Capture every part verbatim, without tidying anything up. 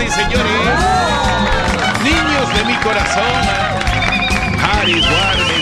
y señores, niños de mi corazón, Haris, Guardes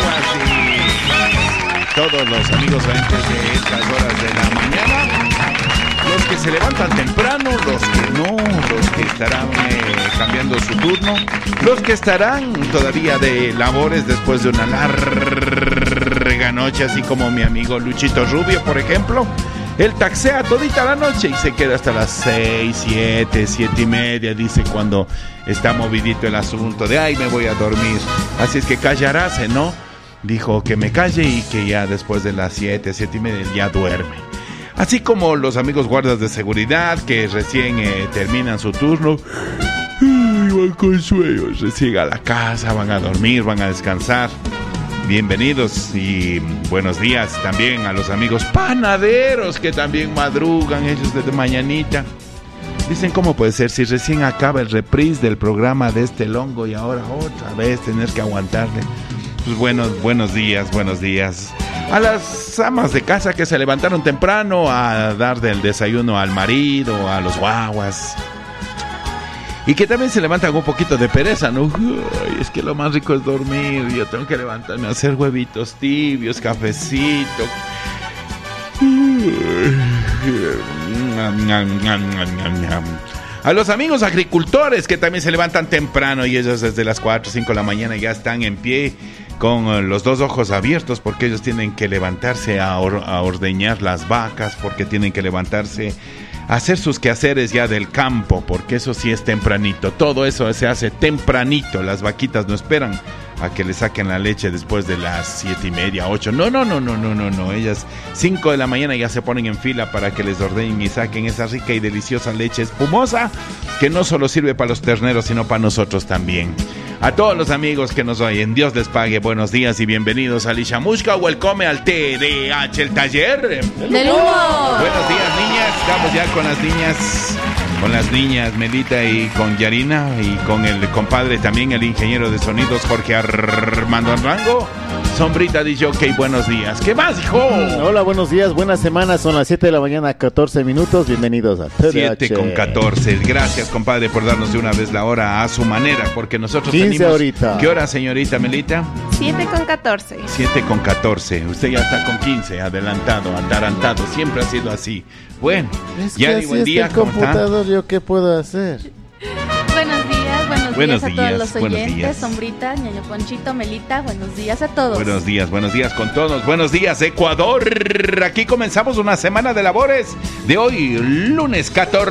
y Guaguas y todos los amigos oyentes de estas horas de la mañana, los que se levantan temprano, los que no, los que estarán eh, cambiando su turno, los que estarán todavía de labores después de una larga noche, así como mi amigo Luchito Rubio, por ejemplo. Él taxea todita la noche y se queda hasta las seis, siete, siete y media, dice, cuando está movidito el asunto de ay, me voy a dormir. Así es que callarase, ¿no? Dijo que me calle y que ya después de las siete, siete y media ya duerme. Así como los amigos guardas de seguridad que recién eh, terminan su turno, ay, van con sueño, recién a la casa, van a dormir, van a descansar. Bienvenidos y buenos días también a los amigos panaderos que también madrugan ellos desde mañanita. Dicen, ¿cómo puede ser si recién acaba el reprise del programa de este longo y ahora otra vez tener que aguantarle? Pues buenos, buenos días, buenos días. A las amas de casa que se levantaron temprano a dar del desayuno al marido, a los guaguas. Y que también se levantan un poquito de pereza, ¿no? Ay, es que lo más rico es dormir. Yo tengo que levantarme a hacer huevitos tibios, cafecito. A los amigos agricultores que también se levantan temprano y ellos desde las cuatro o cinco de la mañana ya están en pie con los dos ojos abiertos porque ellos tienen que levantarse a, or- a ordeñar las vacas, porque tienen que levantarse a hacer sus quehaceres ya del campo, porque eso sí es tempranito. Todo eso se hace tempranito. Las vaquitas no esperan a que le saquen la leche después de las siete y media, ocho. No, no, no, no, no, no, no. Ellas cinco de la mañana ya se ponen en fila para que les ordenen y saquen esa rica y deliciosa leche espumosa que no solo sirve para los terneros, sino para nosotros también. A todos los amigos que nos oyen, Dios les pague, buenos días y bienvenidos a Lishamushka. Welcome al T D H, el taller del humo. Buenos días, niñas. Estamos ya con las niñas, con las niñas Melita y con Yarina, y con el compadre también, el ingeniero de sonidos Jorge Armando Arrango. Sombrita D J, buenos días. ¿Qué más, hijo? Hola, buenos días, buenas semanas. Son las siete de la mañana, catorce minutos. Bienvenidos a T D H. siete con catorce. Gracias, compadre, por darnos de una vez la hora a su manera, porque nosotros quince tenemos... ahorita. ¿Qué hora, señorita Melita? siete con catorce. siete con catorce. Usted ya está con quince, adelantado, atarantado. Siempre ha sido así. Bueno, es ya que digo, así buen día, está el ¿cómo está? computador, ¿yo qué puedo hacer? Buenos días, buenos, Buenos días a días, todos los buenos oyentes. días. Sombrita, ñaño Ponchito, Melita, buenos días a todos. Buenos días, buenos días con todos. Buenos días, Ecuador. Aquí comenzamos una semana de labores de hoy, lunes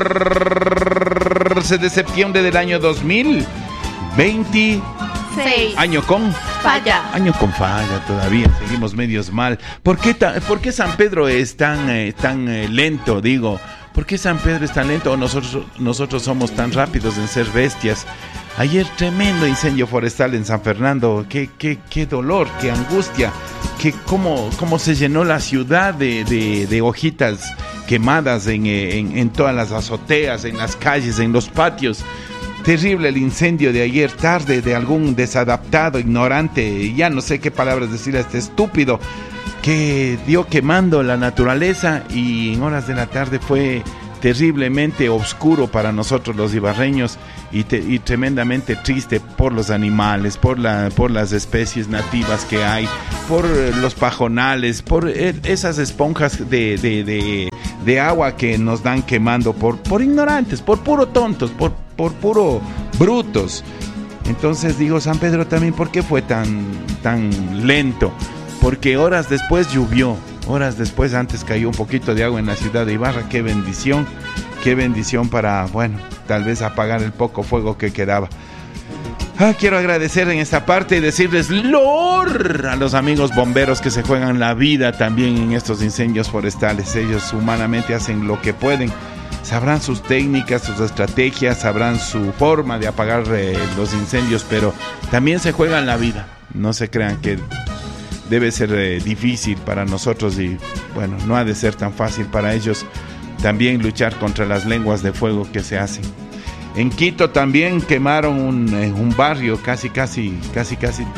catorce de septiembre del año dos mil veintiséis. Año con falla. Año con falla todavía, seguimos medios mal. ¿Por qué, ta, ¿por qué San Pedro es tan, eh, tan eh, lento, digo? ¿Por qué San Pedro es tan lento o nosotros, nosotros somos tan rápidos en ser bestias? Ayer tremendo incendio forestal en San Fernando. Qué, qué, qué dolor, qué angustia, qué, cómo, cómo se llenó la ciudad de, de, de hojitas quemadas en, en, en todas las azoteas, en las calles, en los patios. Terrible el incendio de ayer tarde de algún desadaptado, ignorante, ya no sé qué palabras decir a este estúpido, que dio quemando la naturaleza, y en horas de la tarde fue terriblemente oscuro para nosotros los ibarreños y, te, y tremendamente triste por los animales, por, la, por las especies nativas que hay, por los pajonales, por esas esponjas de, de, de, de agua que nos dan quemando por, por ignorantes, por puro tontos, por, por puro brutos. Entonces digo, San Pedro también, ¿por qué fue tan, tan lento? Porque horas después llovió, horas después antes cayó un poquito de agua en la ciudad de Ibarra. Qué bendición, qué bendición para, bueno, tal vez apagar el poco fuego que quedaba. Ah, quiero agradecer en esta parte y decirles lor a los amigos bomberos que se juegan la vida también en estos incendios forestales. Ellos humanamente hacen lo que pueden. Sabrán sus técnicas, sus estrategias, sabrán su forma de apagar eh, los incendios, pero también se juegan la vida. No se crean que debe ser eh, difícil para nosotros y, bueno, no ha de ser tan fácil para ellos también luchar contra las lenguas de fuego que se hacen. En Quito también quemaron un, eh, un barrio casi, casi, casi, casi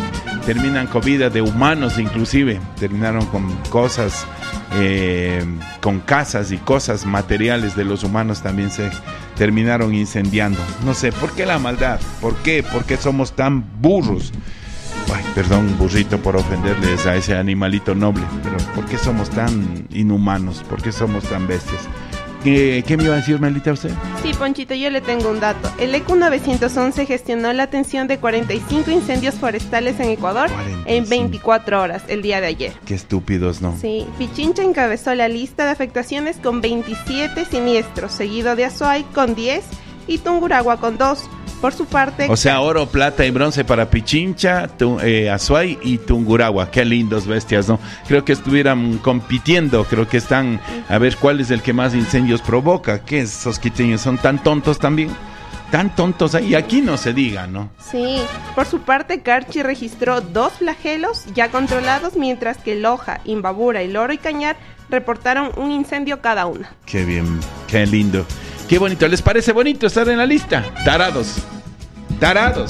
terminan con vida de humanos inclusive, terminaron con cosas, eh, con casas y cosas materiales de los humanos también se terminaron incendiando. No sé, ¿por qué la maldad? ¿Por qué? ¿Por qué somos tan burros? Ay, perdón, burrito, por ofenderles a ese animalito noble, pero ¿por qué somos tan inhumanos? ¿Por qué somos tan bestias? ¿Qué, qué me iba a decir, Melita, usted? Sí, Ponchito, yo le tengo un dato. El E C U novecientos once gestionó la atención de cuarenta y cinco incendios forestales en Ecuador cuarenta y cinco en veinticuatro horas, el día de ayer. Qué estúpidos, ¿no? Sí, Pichincha encabezó la lista de afectaciones con veintisiete siniestros, seguido de Azuay con diez y Tungurahua con dos. Por su parte... O sea, oro, plata y bronce para Pichincha, tu, eh, Azuay y Tungurahua. Qué lindos bestias, ¿no? Creo que estuvieran compitiendo, creo que están a ver cuál es el que más incendios provoca. ¿Qué es? Esos quiteños son tan tontos también. Tan tontos ahí, aquí no se diga, ¿no? Sí, por su parte Carchi registró dos flagelos ya controlados, mientras que Loja, Imbabura y Loro y Cañar reportaron un incendio cada una. Qué bien, qué lindo. Qué bonito, ¿les parece bonito estar en la lista? Tarados, tarados.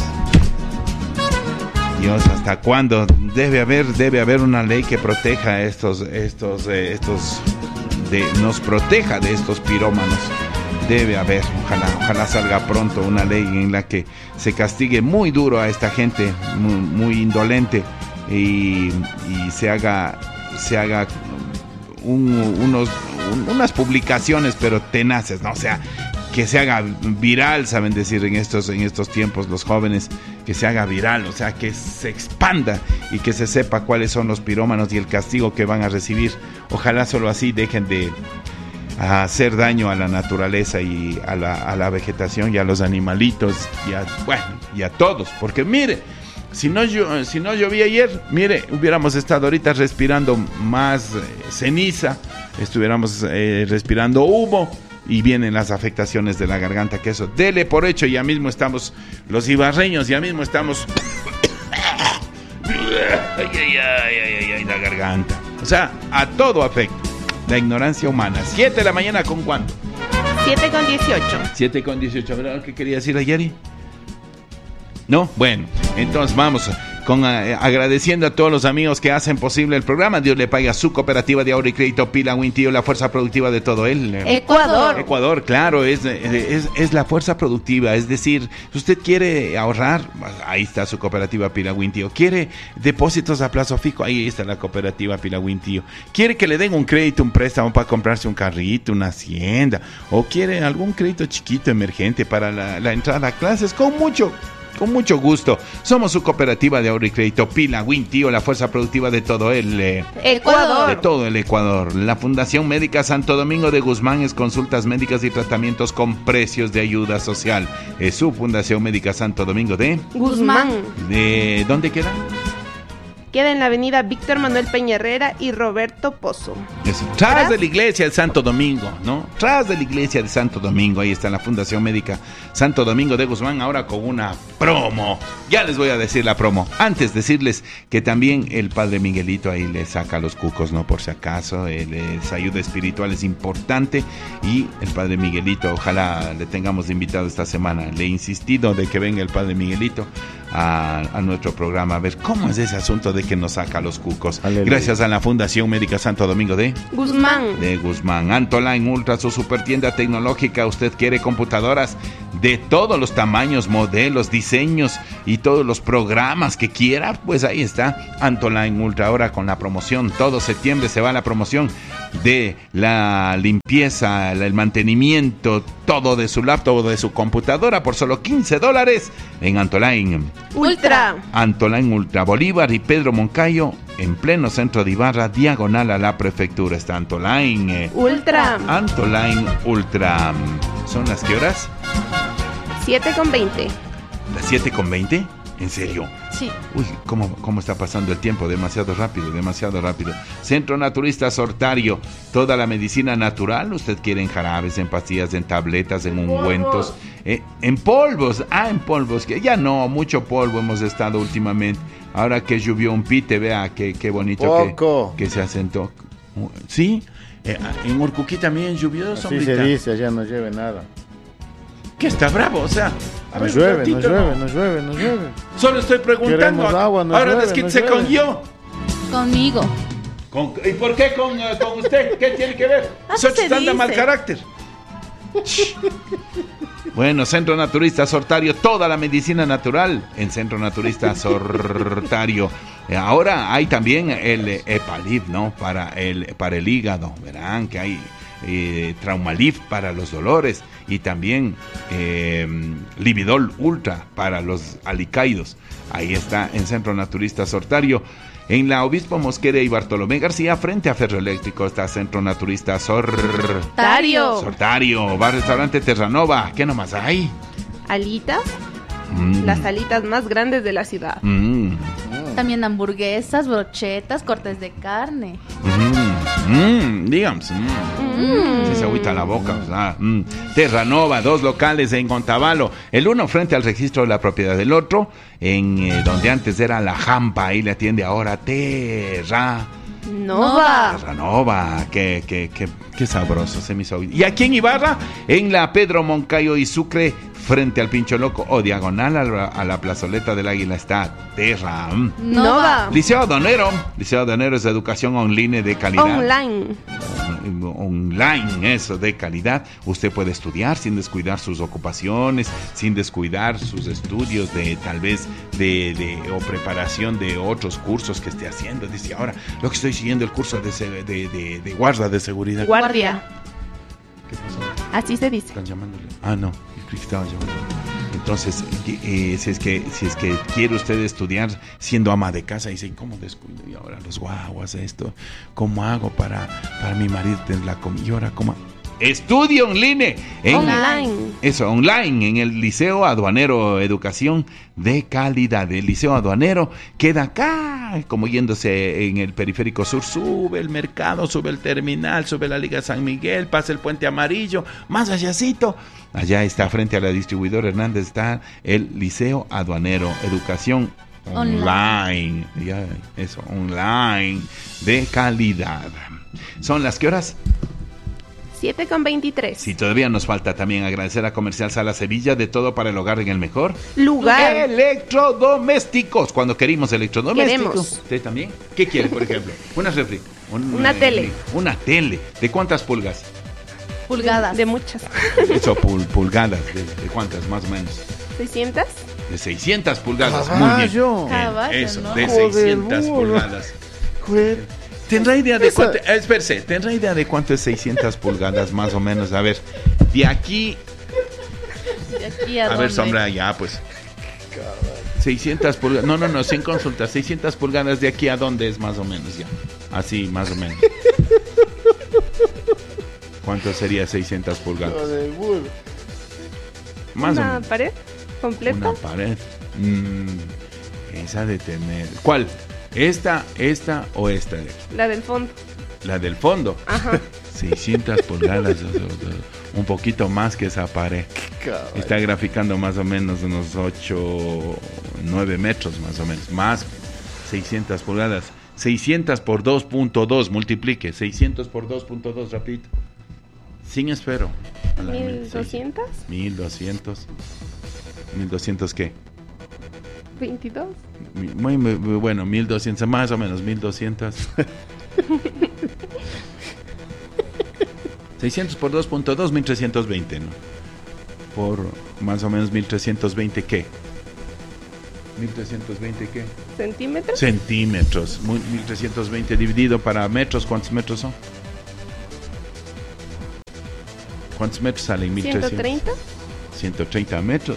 Dios, ¿hasta cuándo? Debe haber, debe haber una ley que proteja estos, estos, eh, estos, de, nos proteja de estos pirómanos. Debe haber, ojalá, ojalá salga pronto una ley en la que se castigue muy duro a esta gente, muy, muy indolente, y, y se haga, se haga un, unos, un, unas publicaciones, pero tenaces, ¿no? O sea, que se haga viral, saben decir en estos, en estos tiempos los jóvenes, que se haga viral, o sea, que se expanda y que se sepa cuáles son los pirómanos y el castigo que van a recibir. Ojalá solo así dejen de a hacer daño a la naturaleza y a la, a la vegetación y a los animalitos y a, bueno, y a todos, porque mire, si no, yo, si no llovía ayer, mire, hubiéramos estado ahorita respirando más eh, ceniza, estuviéramos eh, respirando humo y vienen las afectaciones de la garganta, que eso, dele por hecho, ya mismo estamos, los ibarreños, ya mismo estamos ay, ay, ay, ay, ay, ay, la garganta, o sea, a todo afecta. La ignorancia humana. siete de la mañana, ¿con cuánto? siete con dieciocho. siete con dieciocho. ¿Verdad qué quería decir ayer? ¿No? Bueno, entonces vamos con eh, agradeciendo a todos los amigos que hacen posible el programa. Dios le pague a su cooperativa de ahorro y crédito Pila Wintío, la fuerza productiva de todo el eh, Ecuador. Ecuador, claro, es, es, es la fuerza productiva. Es decir, si usted quiere ahorrar, ahí está su cooperativa Pila Wintío. Quiere depósitos a plazo fijo, ahí está la cooperativa Pila Wintío. Quiere que le den un crédito, un préstamo para comprarse un carrito, una hacienda, o quiere algún crédito chiquito emergente para la, la entrada a clases, con mucho Con mucho gusto. Somos su cooperativa de ahorro y crédito Pila Wintío, la fuerza productiva de todo el eh, Ecuador. De todo el Ecuador. La Fundación Médica Santo Domingo de Guzmán es consultas médicas y tratamientos con precios de ayuda social. Es su Fundación Médica Santo Domingo de Guzmán. ¿De dónde queda? Queda en la avenida Víctor Manuel Peña Herrera y Roberto Pozo. Eso. Tras de la iglesia de Santo Domingo, ¿no? Tras de la iglesia de Santo Domingo, ahí está la Fundación Médica Santo Domingo de Guzmán, ahora con una promo. Ya les voy a decir la promo. Antes decirles que también el Padre Miguelito ahí le saca los cucos, ¿no? Por si acaso, él es ayuda espiritual, es importante. Y el Padre Miguelito, ojalá le tengamos de invitado esta semana. Le he insistido de que venga el Padre Miguelito a, a nuestro programa a ver cómo es ese asunto de que nos saca los cucos. Aleluya. Gracias a la Fundación Médica Santo Domingo de Guzmán. De Guzmán. Antoline Ultra, su super tienda tecnológica. Usted quiere computadoras de todos los tamaños, modelos, diseños y todos los programas que quiera, pues ahí está Antoline Ultra. Ahora con la promoción, todo septiembre se va la promoción de la limpieza, el mantenimiento, todo de su laptop o de su computadora por solo quince dólares en Antoline Ultra. Antoline Ultra, Bolívar y Pedro Moncayo, en pleno centro de Ibarra, diagonal a la prefectura. Está Antoline Ultra. Antoline Ultra. ¿Son las qué horas? siete con veinte. ¿Las siete con veinte? ¿En serio? Sí. Uy, ¿cómo, cómo está pasando el tiempo? Demasiado rápido, demasiado rápido. Centro Naturista Sortario, toda la medicina natural. Usted quiere en jarabes, en pastillas, en tabletas, en ungüentos, eh, en polvos. Ah, en polvos, que ya no, mucho polvo hemos estado últimamente. Ahora que llovió un pite, vea qué, qué bonito Poco. que, que se asentó. ¿Sí? Eh, en Urcuquí también lluvioso. Así se dice, allá no lleve nada. Que está bravo, o sea, A Nos ver, un llueve, ratito, nos llueve, no. nos llueve, nos llueve. Solo estoy preguntando. Queremos agua, nos Ahora llueve, desquítese nos con llueve. yo. Conmigo. Con- ¿Y por qué con, eh, con usted? ¿Qué tiene que ver? Así Soch se está de mal dice. carácter. Bueno, Centro Naturista Sortario, toda la medicina natural en Centro Naturista Sortario. Eh, Ahora hay también el eh, Epalif, ¿no? Para el, para el hígado, verán que hay eh, Traumalif para los dolores y también eh, Lividol Ultra para los alicaídos. Ahí está en Centro Naturista Sortario. En la Obispo Mosquera y Bartolomé García, frente a Ferroeléctrico, está Centro Naturista Sortario. Tario. Sortario, bar restaurante Terranova. ¿Qué nomás hay? Alitas, Mm. las alitas más grandes de la ciudad. Mm. También hamburguesas, brochetas, cortes de carne. Mm. Mm. Digamos. Mm. Sí, se agüita la boca. O sea, mm. Terranova, dos locales en Contavalo. El uno frente al registro de la propiedad del otro, en eh, donde antes era la Jampa, ahí le atiende ahora Terra. Nova. Terranova, qué, qué, qué, qué sabroso se me hizo. Y aquí en Ibarra, en la Pedro Moncayo y Sucre, frente al Pincho Loco o diagonal a la, a la plazoleta del Águila está Terra. Mm. Nova. Liceo Aduanero. Liceo Aduanero es educación online de calidad. Online. Online, eso, de calidad. Usted puede estudiar sin descuidar sus ocupaciones, sin descuidar sus estudios de tal vez de, de o preparación de otros cursos que esté haciendo. Dice, ahora lo que estoy siguiendo el curso de, se- de, de, de guarda de seguridad. Guardia. ¿Qué pasó? Así se dice. ¿Están llamándole? Ah, no, yo creí que estaban llamando. Entonces, eh, si es que si es que quiere usted estudiar siendo ama de casa, dice, ¿cómo descuido? Y ahora los guaguas, esto, ¿cómo hago para, para mi marido tener la comida? Y ahora, ¿cómo? Estudio online. En, Online. Eso, online, en el Liceo Aduanero Educación de Calidad. El Liceo Aduanero queda acá, como yéndose en el Periférico Sur, sube el mercado, sube el terminal, sube la Liga San Miguel, pasa el Puente Amarillo, más allácito. Allá está, frente a la distribuidora Hernández, está el Liceo Aduanero Educación Online. Ya, eso, online, de calidad. ¿Son las qué horas? siete con veintitrés. Sí, todavía nos falta también agradecer a Comercial Sala Sevilla, de todo para el hogar en el mejor Lugar. electrodomésticos. Cuando queremos electrodomésticos. Queremos. ¿Usted también? ¿Qué quiere, por ejemplo? Una refri. un- Una eh, tele. Una tele. ¿De cuántas pulgas? Pulgadas. De muchas. Eso, pul- pulgadas. ¿De, de cuántas, más o menos? ¿seiscientas? De seiscientas pulgadas. Caballo. Muy bien. Caballo, Eso, ¿no? de Joder, seiscientas burro. pulgadas. Joder. ¿Tendrá idea de Esa- cuánto? eh, espérese, ¿tendrá idea de cuánto es seiscientas pulgadas más o menos? A ver, de aquí, ¿De aquí a, a ver, dónde? sombra, ya pues. seiscientas pulgadas, no, no, no, sin consulta, seiscientas pulgadas de aquí a dónde es más o menos ya. Así, más o menos. ¿Cuánto sería seiscientas pulgadas? Joder, burro. Más o ¿Una menos. pared completa? Una pared. Mm, esa de tener. ¿Cuál? ¿Esta, esta o esta de aquí? La del fondo. La del fondo. Ajá. seiscientas pulgadas, o sea, o sea, un poquito más que esa pared. Caballo. Está graficando más o menos unos ocho, nueve metros más o menos. Más seiscientas pulgadas. seiscientas por dos punto dos, multiplique. seiscientos por dos punto dos, rapidito. Sin espero. A la ¿mil doscientas? mil doscientos. ¿mil doscientos qué? ¿veintidós? Mi- Muy, muy, muy bueno, mil doscientos, más o menos, mil doscientos. seiscientos por dos punto dos, mil trescientos veinte, ¿no? Por más o menos mil trescientos veinte, ¿qué? mil trescientos veinte, ¿qué? ¿Centímetros? Centímetros. Mu- mil trescientos veinte dividido para metros, ¿cuántos metros son? ¿Cuántos metros salen? mil trescientos. ¿ciento treinta? ciento treinta metros.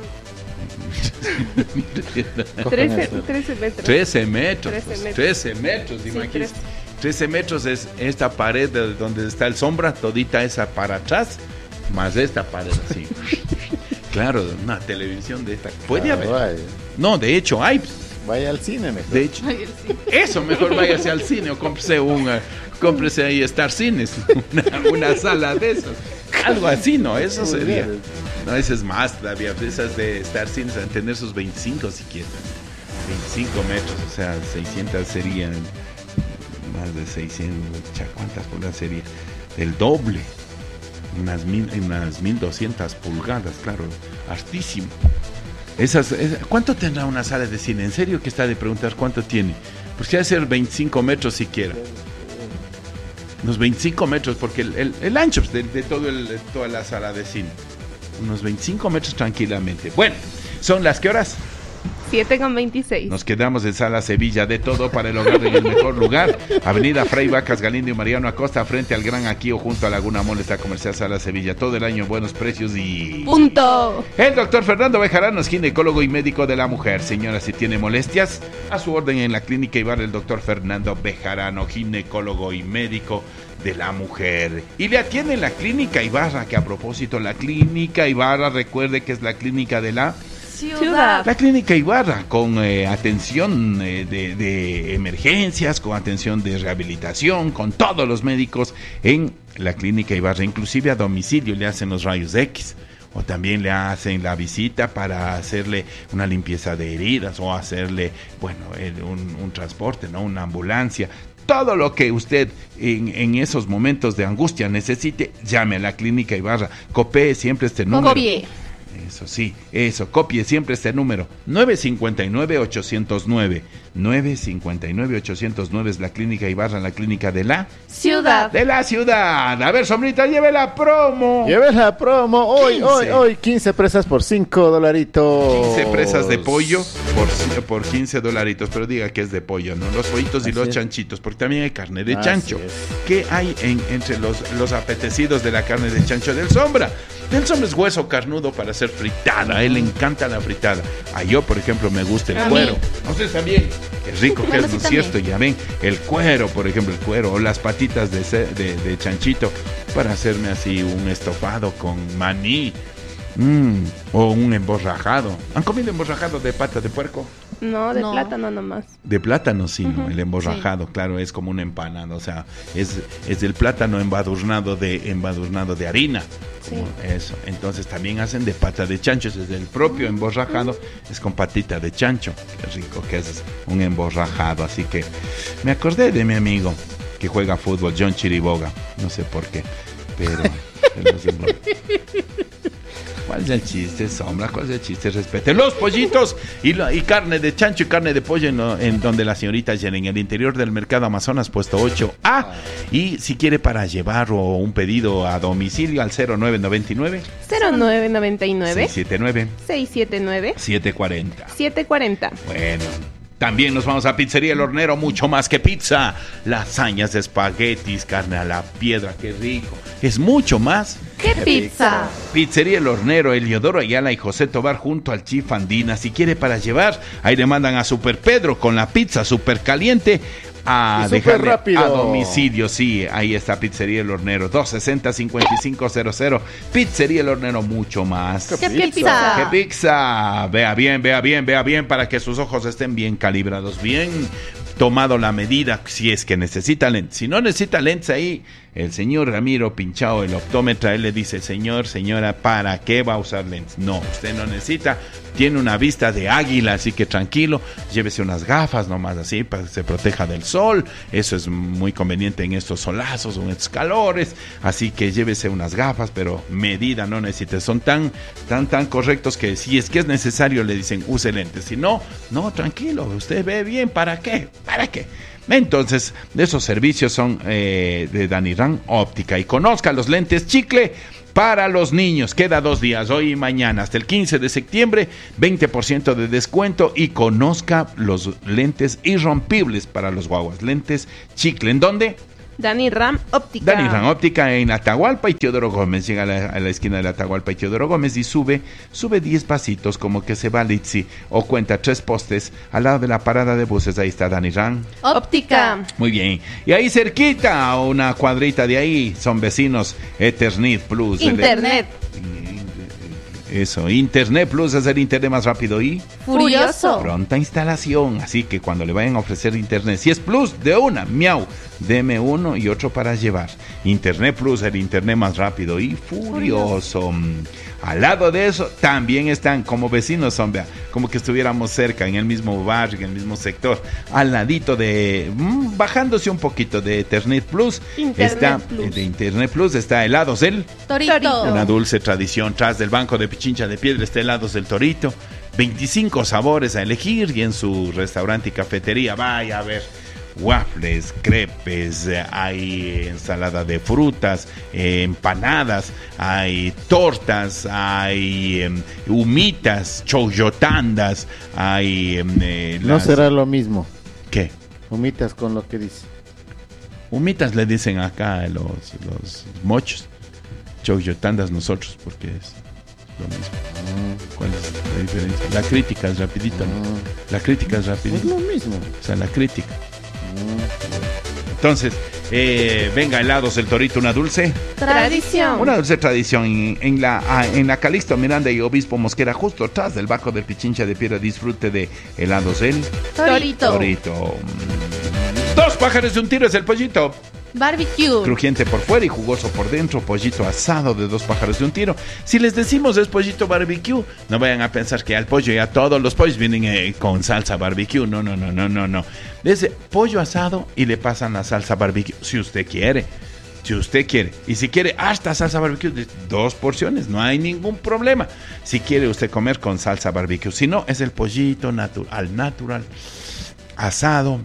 Cojan trece, eso. trece metros. trece metros. trece pues, metros. trece metros, Sí, imagínese. trece. trece metros es esta pared de donde está el sombra, todita esa para atrás, más esta pared así. Claro, una televisión de esta. Puede haber. Caballo. No, de hecho hay. Vaya al cine mejor. De hecho, eso mejor váyase al cine o cómprese un, eh, cómprese ahí Star Cines, una, una sala de esas. Algo así, ¿no? Eso sería. No, ese es más todavía. Esas de Star Cines van a tener sus veinticinco si quieren. veinticinco metros, o sea, seiscientas serían más de seiscientos. cha, ¿Cuántas pulgadas sería? El doble. Unas mil, unas mil doscientas pulgadas, claro, hartísimo. Esas, es, ¿cuánto tendrá una sala de cine? ¿En serio que está de preguntar cuánto tiene? Pues quiere ser veinticinco metros siquiera. Unos veinticinco metros, porque el, el, el ancho de, de, todo el, de toda la sala de cine. Unos veinticinco metros tranquilamente. Bueno, ¿son las qué horas? siete con veintiséis. Nos quedamos en Sala Sevilla, de todo para el hogar en el mejor lugar. Avenida Fray Vacas Galindo y Mariano Acosta, frente al Gran Aquí o junto a Laguna Mall, está Comercial Sala Sevilla. Todo el año buenos precios y... Punto. El doctor Fernando Bejarano es ginecólogo y médico de la mujer. Señora, si tiene molestias, a su orden en la Clínica Ibarra, el doctor Fernando Bejarano, ginecólogo y médico de la mujer. Y le atiende en la Clínica Ibarra, que a propósito, la Clínica Ibarra, recuerde que es la clínica de la... Ciudad. La Clínica Ibarra, con eh, atención eh, de, de emergencias, con atención de rehabilitación, con todos los médicos en la Clínica Ibarra, inclusive a domicilio le hacen los rayos X, o también le hacen la visita para hacerle una limpieza de heridas, o hacerle, bueno, el, un, un transporte, ¿no? Una ambulancia. Todo lo que usted en, en esos momentos de angustia necesite, llame a la Clínica Ibarra. Copie siempre este número. Copie. Eso sí, eso, copie siempre este número, nueve cinco nueve, ocho cero nueve, nueve cinco nueve, ocho cero nueve es la Clínica Ibarra, la clínica de la Ciudad. de la ciudad. A ver, sombrita, lleve la promo. Lleve la promo, hoy, quince. hoy, hoy, quince presas por cinco dolaritos. quince presas de pollo por, por quince dolaritos, pero diga que es de pollo, ¿no? Los pollitos y Así los es. chanchitos, porque también hay carne de Así chancho. es. ¿Qué hay en, entre los, los apetecidos de la carne de chancho del Sombra? Del Sombra es hueso carnudo para ser fritada, a él le encanta la fritada. A yo, por ejemplo, me gusta el A cuero. mí. A ustedes también. Qué rico que Bueno, es, ¿no sí, es cierto? también. Ya ven, el cuero, por ejemplo, el cuero, o las patitas de, ce- de, de chanchito, para hacerme así un estofado con maní, mm, o un emborrajado. ¿Han comido emborrajado de pata de puerco? No, de No. plátano nomás. De plátano, sí, ¿no? Ujú, El emborrajado, claro, es como un empanado, o sea, es, es el plátano embadurnado de, embadurnado de harina. Como eso. Entonces también hacen de pata de chancho, es el propio emborrajado, es con patita de chancho. Qué rico que es un emborrajado. Así que me acordé de mi amigo que juega fútbol, John Chiriboga, no sé por qué, pero... pero es embor- ¿Cuál es el chiste, Sombra? ¿Cuál es el chiste? Respeten los pollitos y, lo- y carne de chancho y carne de pollo en, lo- en donde la señorita Jen, en el interior del mercado Amazonas, puesto ocho A. Y si quiere para llevar o un pedido a domicilio al cero nueve nueve nueve, cero nueve noventa y nueve, seis siete nueve, seis siete nueve, siete cuatro cero. siete cuarenta. Bueno, también nos vamos a Pizzería El Hornero, mucho más que pizza. Lasañas, espaguetis, carne a la piedra, qué rico. Es mucho más. ¿Qué pizza? Pizzería El Hornero, Eliodoro Ayala y José Tobar junto al Chif Andina. Si quiere para llevar, ahí le mandan a Super Pedro con la pizza super caliente a Y súper dejarle rápido. a domicilio. Sí, ahí está Pizzería El Hornero, dos sesenta, cincuenta y cinco cero cero. Pizzería El Hornero, mucho más. ¿Qué Pizza. pizza? ¡Qué pizza! Vea bien, vea bien, vea bien para que sus ojos estén bien calibrados, bien tomado la medida si es que necesita lentes. Si no necesita lentes ahí, el señor Ramiro Pinchao, el optómetra, él le dice, señor, señora, ¿para qué va a usar lentes? No, usted no necesita, tiene una vista de águila, así que tranquilo, llévese unas gafas nomás así para que se proteja del sol, eso es muy conveniente en estos solazos o en estos calores, así que llévese unas gafas, pero medida no necesita, son tan, tan, tan correctos que si es que es necesario le dicen use lentes, si no, no, tranquilo, usted ve bien, ¿para qué? ¿Para qué? Entonces, esos servicios son eh, de Danirán Óptica. Y conozca los lentes chicle para los niños. Queda dos días, hoy y mañana, hasta el quince de septiembre, veinte por ciento de descuento. Y conozca los lentes irrompibles para los guaguas. Lentes chicle. ¿En dónde? Dani Ram Óptica. Dani Ram Óptica en Atahualpa y Teodoro Gómez. Llega a la, a la esquina de la Atahualpa y Teodoro Gómez y sube, sube diez pasitos como que se va a Litsi o cuenta tres postes al lado de la parada de buses. Ahí está Dani Ram. Óptica. Muy bien. Y ahí cerquita, a una cuadrita de ahí, son vecinos Eternit Plus. Internet. Eso, Internet Plus es el internet más rápido y Furioso. pronta instalación. Así que cuando le vayan a ofrecer internet, si es Plus, de una, miau, deme uno y otro para llevar. Internet Plus, el internet más rápido y furioso. Al lado de eso también están como vecinos, hombre, como que estuviéramos cerca, en el mismo barrio, en el mismo sector, al ladito de, mmm, bajándose un poquito de Internet Plus, Internet está, Plus. de Internet Plus está Helados del Torito. Torito. una dulce tradición. Tras del banco de Pichincha de Piedra está Helados del Torito. veinticinco sabores a elegir y en su restaurante y cafetería vaya a ver waffles, crepes, eh, hay ensalada de frutas, eh, empanadas, hay tortas, hay eh, humitas, choyotandas, hay... eh, No las- será lo mismo. ¿Qué? Humitas con lo que dice. Humitas le dicen acá a los, los mochos. Choyotandas nosotros, porque es lo mismo. ¿Cuál es la diferencia? La crítica es rapidita, ¿no? La crítica es Es rapidita. lo mismo. O sea, la crítica. Entonces, eh, venga, Helados del Torito, una dulce. Tradición. Una dulce tradición en, en la ah, en la Calixto Miranda y Obispo Mosquera, justo atrás del Bajo del Pichincha de Piedra. Disfrute de Helados del Torito. Torito. Mm. Dos pájaros de un tiro es el pollito. Barbecue. Crujiente por fuera y jugoso por dentro, pollito asado de dos pájaros de un tiro. Si les decimos es pollito barbecue, no vayan a pensar que al pollo ya todos los pollos vienen eh, con salsa barbecue. No, no, no, no, no, no. Es pollo asado y le pasan la salsa barbecue, si usted quiere. Si usted quiere. Y si quiere hasta salsa barbecue, de dos porciones, no hay ningún problema. Si quiere usted comer con salsa barbecue. Si no, es el pollito natu- al natural, asado,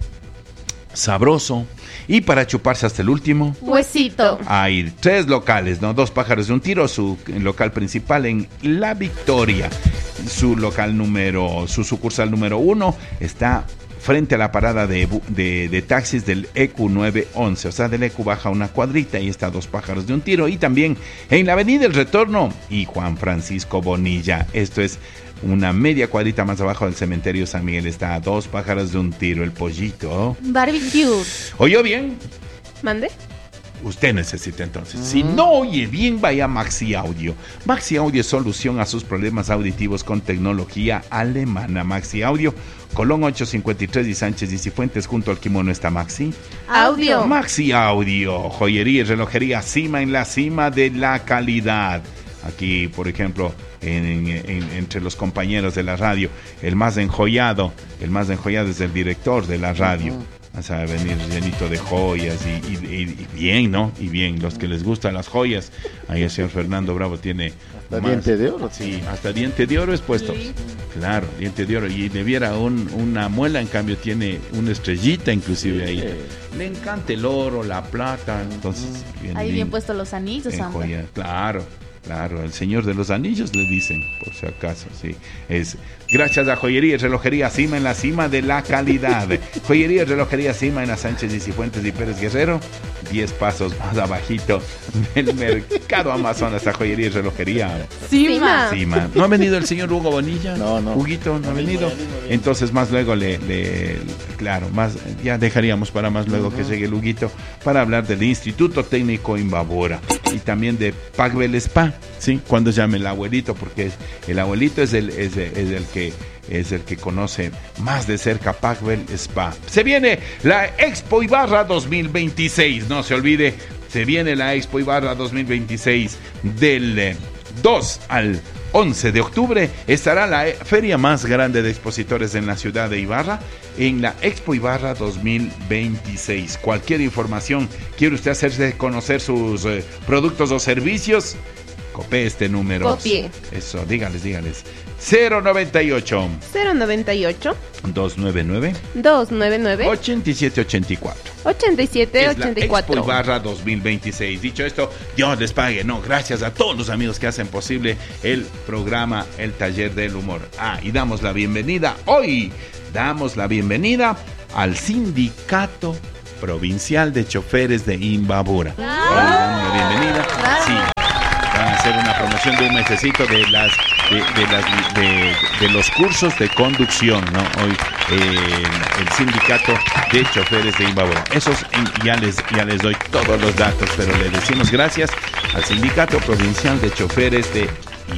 sabroso. Y para chuparse hasta el último, Huesito. hay tres locales, ¿no? Dos pájaros de un tiro, su local principal en La Victoria. Su local número, su sucursal número uno está frente a la parada de, bu- de, de taxis del E Q nueve once. O sea, del E Q baja una cuadrita y está Dos pájaros de un tiro. Y también en la avenida El Retorno y Juan Francisco Bonilla. Esto es una media cuadrita más abajo del cementerio San Miguel. Está a Dos pájaros de un tiro, el pollito. Barbecue. ¿Oyó bien? ¿Mande? Usted necesita entonces. Si no oye bien, vaya a Maxi Audio. Maxi Audio es solución a sus problemas auditivos con tecnología alemana. Maxi Audio, Colón ochocientos cincuenta y tres y Sánchez y Cifuentes, junto al kimono está Maxi. Audio. Maxi Audio, joyería y relojería cima en la cima de la calidad. Aquí, por ejemplo, en- en- entre los compañeros de la radio, el más enjollado, el más enjollado es el director de la radio. Vas a venir llenito de joyas y, y- y- y bien, ¿no? Y bien, los que les gustan las joyas. Ahí el señor Fernando Bravo tiene... Hasta más- diente de oro. Sí, hasta diente de oro es puesto. Sí. Claro, diente de oro. Y le viera un- una muela, en cambio tiene una estrellita inclusive ahí. Le encanta el oro, la plata, entonces... Ahí bien puestos los anillos, en Sandra. joya. Claro, claro, el señor de los anillos le dicen, por si acaso, sí. Es gracias a Joyería y Relojería Cima en la cima de la calidad. Joyería y Relojería Cima en la Sánchez y Cifuentes y Pérez Guerrero, diez pasos más abajito del mercado Amazonas a Joyería y Relojería Cima. Cima. ¿No ha venido el señor Hugo Bonilla? No, no. Huguito, ¿no ha venido? Entonces más luego le, le- claro, más ya dejaríamos para más luego que llegue el Huguito para hablar del Instituto Técnico Imbabura y también de Pacbel Spa, ¿sí? Cuando llame el abuelito, porque el abuelito es el, es, el- es el que es el que conoce más de cerca Pacbel Spa. Se viene la Expo Ibarra dos mil veintiséis, no se olvide, se viene la Expo Ibarra dos mil veintiséis del eh, dos al once de octubre. Estará la eh, feria más grande de expositores en la ciudad de Ibarra, en la Expo Ibarra dos mil veintiséis. Cualquier información, quiere usted hacerse conocer sus eh, productos o servicios, copie este número. Copie. Eso, dígales, dígales. cero noventa y ocho, cero noventa y ocho, doscientos noventa y nueve, doscientos noventa y nueve, ochenta y siete ochenta y cuatro. ochenta y siete Es la ochenta y Expo cuatro. Ibarra dos mil veintiséis. Dicho esto, Dios les pague. No, gracias a todos los amigos que hacen posible el programa El Taller del Humor. Ah, y damos la bienvenida hoy. Damos la bienvenida al Sindicato Provincial de Choferes de Imbabura. Hoy damos la bienvenida. Sí. Van a hacer una promoción de un mesecito de las de, de las de, de los cursos de conducción, ¿no? Hoy eh, el sindicato de choferes de Imbabura. Esos en- ya les ya les doy todos los datos, pero le decimos gracias al sindicato provincial de choferes de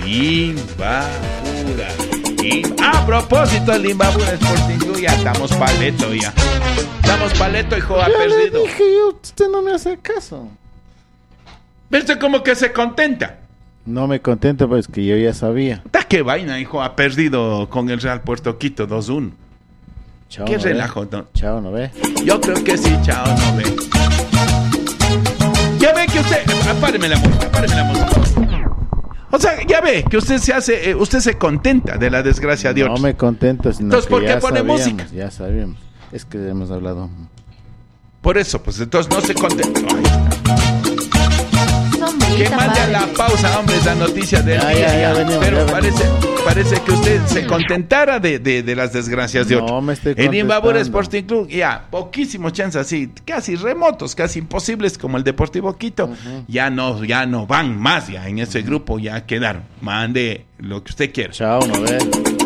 Imbabura. Y a propósito del Imbabura Sporting Club, ya estamos paleto ya. Estamos paleto, hijo, ha Ya le perdido. dije yo, usted no me hace caso. Pero usted como que se contenta. No me contento, pues que yo ya sabía. Ta, qué vaina, hijo, ha perdido con el Real Puerto Quito dos uno. Chao, Qué no relajo, ve. ¿no? Chao, ¿no ve? Yo creo que sí, chao, no ve. Ya ve que usted... Páreme la música, páreme la música. O sea, ya ve que usted se hace... eh, usted se contenta de la desgracia de No otros. me contento, sino Entonces, que ¿por qué ya pone sabíamos, música? Ya sabíamos. Es que hemos hablado. Por eso, pues entonces no se contenta. Ahí está. Que Sombrita, mande a la padre. pausa, hombre, la noticia del Ya, día. ya, ya ya. venimos, Pero ya parece, parece que usted se contentara de, de, de las desgracias de No, otros. me estoy El Imbabura contestando. Sporting Club, ya, poquísimos chances así, casi remotos, casi imposibles, como el Deportivo Quito. Ujú. Ya no, ya no van más ya en ese grupo, ya quedaron. Mande lo que usted quiera. Chao, ¿no ve?